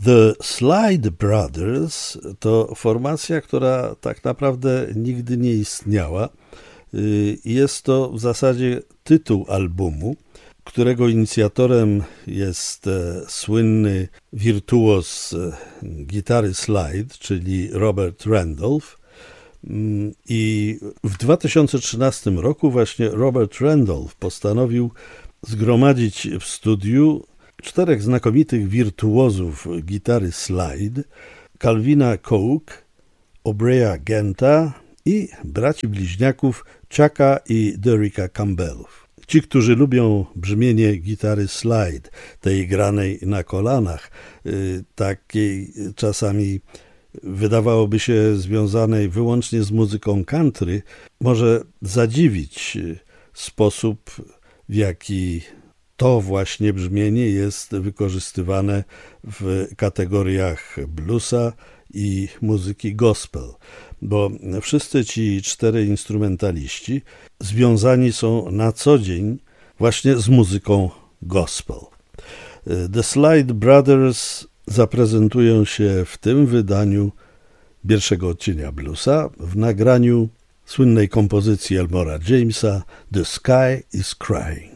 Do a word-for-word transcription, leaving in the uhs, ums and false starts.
The Slide Brothers to formacja, która tak naprawdę nigdy nie istniała. Jest to w zasadzie tytuł albumu, którego inicjatorem jest słynny wirtuoz gitary slide, czyli Robert Randolph. I w dwa tysiące trzynastym roku właśnie Robert Randolph postanowił zgromadzić w studiu czterech znakomitych wirtuozów gitary slide, Calvina Coke, Aubrey'a Genta i braci bliźniaków Chucka i Derricka Campbellów. Ci, którzy lubią brzmienie gitary slide, tej granej na kolanach, takiej czasami wydawałoby się związanej wyłącznie z muzyką country, może zadziwić sposób, w jaki to właśnie brzmienie jest wykorzystywane w kategoriach bluesa i muzyki gospel, bo wszyscy ci cztery instrumentaliści związani są na co dzień właśnie z muzyką gospel. The Slide Brothers zaprezentują się w tym wydaniu pierwszego odcienia bluesa w nagraniu słynnej kompozycji Elmora Jamesa The Sky is Crying.